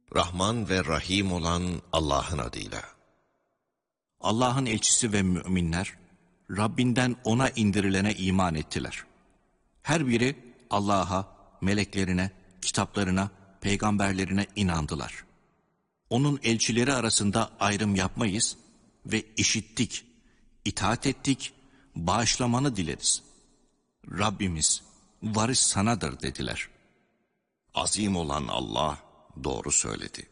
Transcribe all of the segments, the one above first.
Rahman ve Rahim olan Allah'ın adıyla. Allah'ın elçisi ve müminler, Rabbinden ona indirilene iman ettiler. Her biri Allah'a, meleklerine, kitaplarına, peygamberlerine inandılar. Onun elçileri arasında ayrım yapmayız ve işittik, itaat ettik, bağışlamanı dileriz. Rabbimiz, varış sanadır dediler. Azim olan Allah doğru söyledi.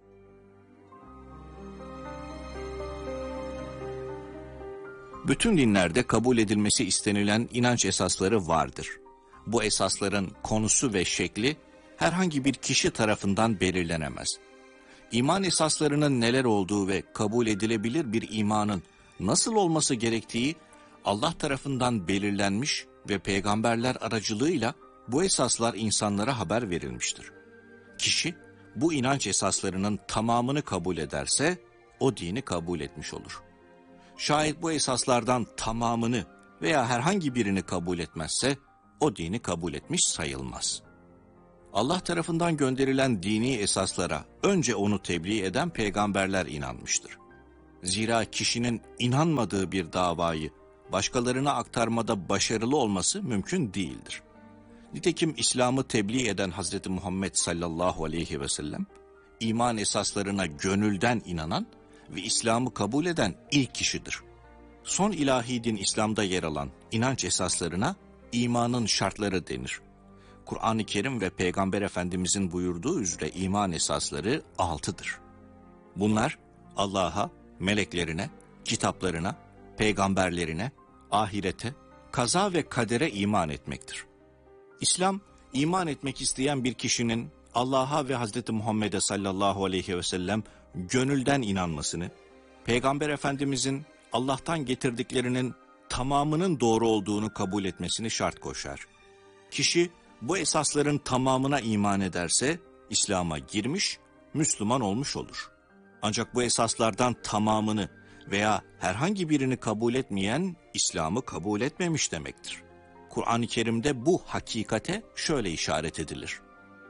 Bütün dinlerde kabul edilmesi istenilen inanç esasları vardır. Bu esasların konusu ve şekli herhangi bir kişi tarafından belirlenemez. İman esaslarının neler olduğu ve kabul edilebilir bir imanın nasıl olması gerektiği Allah tarafından belirlenmiş ve peygamberler aracılığıyla bu esaslar insanlara haber verilmiştir. Kişi bu inanç esaslarının tamamını kabul ederse o dini kabul etmiş olur. Şayet bu esaslardan tamamını veya herhangi birini kabul etmezse o dini kabul etmiş sayılmaz. Allah tarafından gönderilen dini esaslara önce onu tebliğ eden peygamberler inanmıştır. Zira kişinin inanmadığı bir davayı başkalarına aktarmada başarılı olması mümkün değildir. Nitekim İslam'ı tebliğ eden Hz. Muhammed sallallahu aleyhi ve sellem, iman esaslarına gönülden inanan ve İslam'ı kabul eden ilk kişidir. Son ilahi din İslam'da yer alan inanç esaslarına imanın şartları denir. Kur'an-ı Kerim ve Peygamber Efendimizin buyurduğu üzere iman esasları 6'dır. Bunlar Allah'a, meleklerine, kitaplarına, peygamberlerine, ahirete, kaza ve kadere iman etmektir. İslam, iman etmek isteyen bir kişinin Allah'a ve Hz. Muhammed'e sallallahu aleyhi ve sellem gönülden inanmasını, Peygamber Efendimizin Allah'tan getirdiklerinin tamamının doğru olduğunu kabul etmesini şart koşar. Kişi bu esasların tamamına iman ederse İslam'a girmiş, Müslüman olmuş olur. Ancak bu esaslardan tamamını veya herhangi birini kabul etmeyen İslam'ı kabul etmemiş demektir. Kur'an-ı Kerim'de bu hakikate şöyle işaret edilir.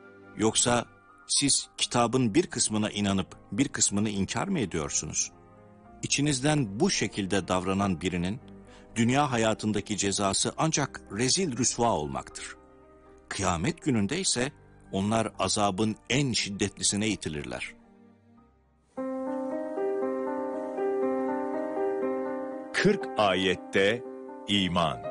Yoksa siz kitabın bir kısmına inanıp bir kısmını inkar mı ediyorsunuz? İçinizden bu şekilde davranan birinin dünya hayatındaki cezası ancak rezil rüsva olmaktır. Kıyamet gününde ise onlar azabın en şiddetlisine itilirler. 40 ayette iman.